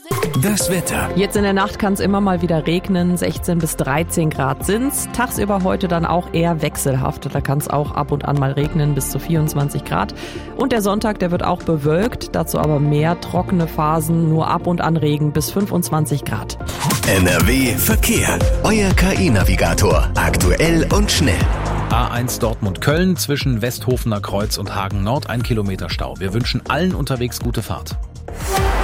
Das Wetter. Jetzt in der Nacht kann es immer mal wieder regnen, 16 bis 13 Grad sind's. Tagsüber heute dann auch eher wechselhaft, da kann es auch ab und an mal regnen, bis zu 24 Grad. Und der Sonntag, der wird auch bewölkt, dazu aber mehr trockene Phasen, nur ab und an Regen bis 25 Grad. NRW Verkehr. Euer KI-Navigator. Aktuell und schnell. A1 Dortmund-Köln zwischen Westhofener Kreuz und Hagen Nord 1 Kilometer Stau. Wir wünschen allen unterwegs gute Fahrt.